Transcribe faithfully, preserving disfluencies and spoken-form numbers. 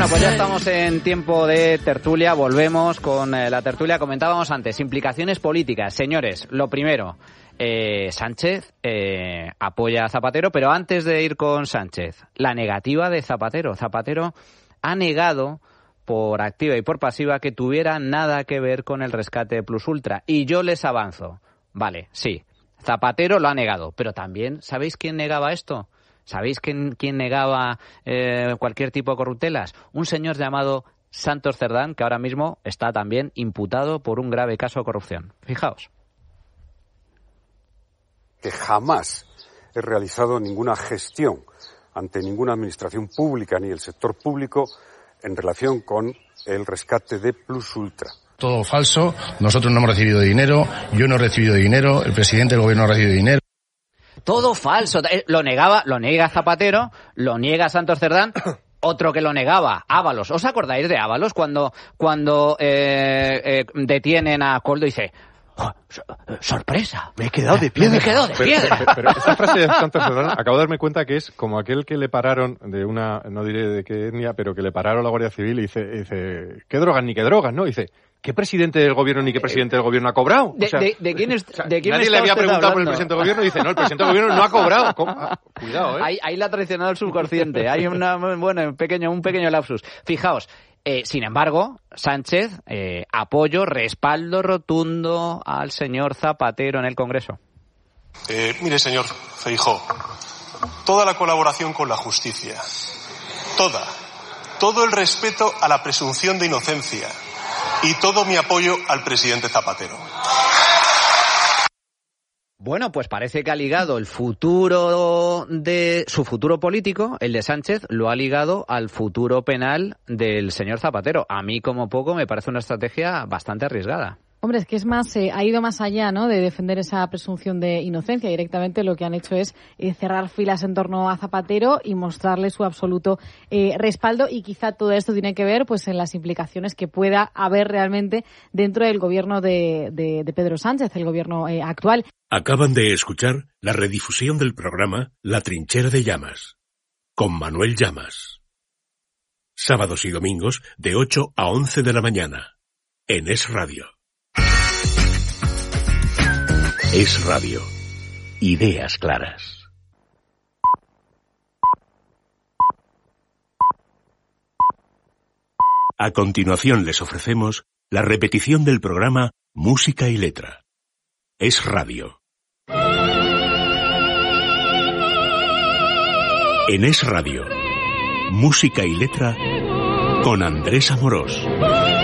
Bueno, pues ya estamos en tiempo de tertulia, volvemos con eh, la tertulia. Comentábamos antes, implicaciones políticas. Señores, lo primero, eh, Sánchez eh, apoya a Zapatero, pero antes de ir con Sánchez, la negativa de Zapatero. Zapatero ha negado por activa y por pasiva que tuviera nada que ver con el rescate de Plus Ultra. Y yo les avanzo, vale, sí, Zapatero lo ha negado, pero también, ¿sabéis quién negaba esto? ¿Sabéis quién, quién negaba eh, cualquier tipo de corruptelas? Un señor llamado Santos Cerdán, que ahora mismo está también imputado por un grave caso de corrupción. Fijaos. Que jamás he realizado ninguna gestión ante ninguna administración pública ni el sector público en relación con el rescate de Plus Ultra. Todo falso, nosotros no hemos recibido dinero, yo no he recibido dinero, el presidente del gobierno no ha recibido dinero. Todo falso. Lo negaba, lo niega Zapatero, lo niega Santos Cerdán. Otro que lo negaba, Ábalos. ¿Os acordáis de Ábalos cuando cuando eh, eh, detienen a Coldo y dice, oh, sorpresa, me he quedado de piedra. Me he quedado de piedra. Pero, pero, pero esa frase de Santos Cerdán, acabo de darme cuenta que es como aquel que le pararon de una, no diré de qué etnia, pero que le pararon la Guardia Civil y dice, y dice ¿qué drogas ni qué drogas? ¿No? Y dice, ¿qué presidente del gobierno ni qué presidente del gobierno ha cobrado? De, o sea, de, de quién es, o sea, de quién nadie le había preguntado por el presidente del gobierno y dice, no, el presidente del gobierno no ha cobrado. Ah, cuidado, ¿eh? Ahí, ahí la ha traicionado el subconsciente. Hay una, bueno, un pequeño, un pequeño lapsus. Fijaos, eh, sin embargo, Sánchez, eh, apoyo, respaldo rotundo al señor Zapatero en el Congreso. Eh, mire, señor Feijóo, toda la colaboración con la justicia, toda, todo el respeto a la presunción de inocencia, y todo mi apoyo al presidente Zapatero. Bueno, pues parece que ha ligado el futuro de su futuro político, el de Sánchez, lo ha ligado al futuro penal del señor Zapatero. A mí, como poco, me parece una estrategia bastante arriesgada. Hombre, es que es más, eh, ha ido más allá, ¿no?, de defender esa presunción de inocencia. Directamente lo que han hecho es eh, cerrar filas en torno a Zapatero y mostrarle su absoluto eh, respaldo. Y quizá todo esto tiene que ver, pues, en las implicaciones que pueda haber realmente dentro del gobierno de, de, de Pedro Sánchez, el gobierno eh, actual. Acaban de escuchar la redifusión del programa La Trinchera de Llamas, con Manuel Llamas. Sábados y domingos de ocho a once de la mañana, en Es Radio. Es Radio. Ideas claras. A continuación les ofrecemos la repetición del programa Música y Letra. Es Radio. En Es Radio. Música y Letra con Andrés Amorós.